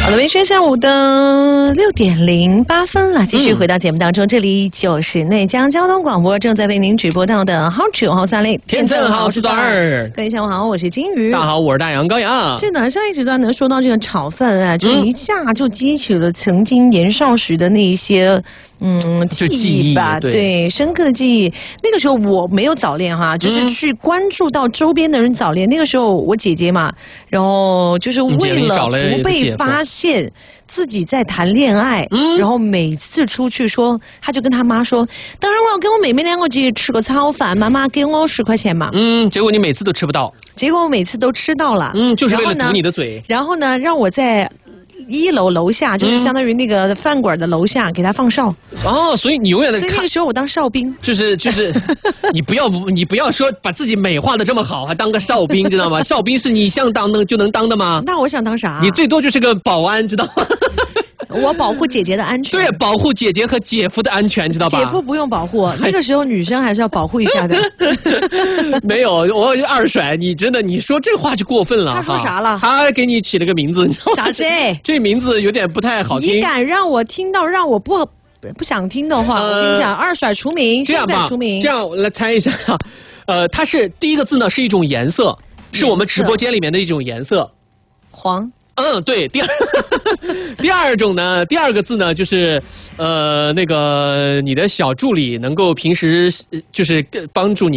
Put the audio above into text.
好的，微醺上午的6:08了，继续回到节目当中，这里就是内江交通广播正在为您直播到的好9号3类， 天正好，我是段儿。 各位下午好，我是金鱼。 大家好，我是大洋高阳。 是的，上一时段呢说到这个炒饭啊，就一下就激起了曾经年少时的那一些记忆吧，对，深刻的记忆。那个时候我没有早恋哈，就是去关注到周边的人早恋。那个时候我姐姐嘛，然后就是为了不被发现自己在谈恋爱，然后每次出去说，他就跟他妈说，当然我要跟我妹妹2个去吃个炒饭，妈妈给我10块钱嘛。 结果你每次都吃不到。 结果我每次都吃到了。 就是为了堵你的嘴。 然后呢，让我在1楼楼下，就是相当于那个饭馆的楼下，给他放哨。 哦，所以你永远的。 所以那个时候我当哨兵。 就是你不要说把自己美化的这么好，还当个哨兵，知道吗？哨兵是你想当的就能当的吗？ 那我想当啥？ 你最多就是个保安，知道吗？ 我保护姐姐的安全。 对，保护姐姐和姐夫的安全，知道吧？ 姐夫不用保护，那个时候女生还是要保护一下的。 没有，我二甩，你真的，你说这话就过分了。 他说啥了？ 他给你起了个名字，你知道吗？ 啥子？ 这名字有点不太好听。 你敢让我听到让我不想听的话，我跟你讲，二甩除名， 这样吧， 除名。 这样我来猜一下，它是第一个字呢是一种颜色，是我们直播间里面的一种颜色， 黄。 对，第二个字呢，就是那个你的小助理能够平时就是帮助你。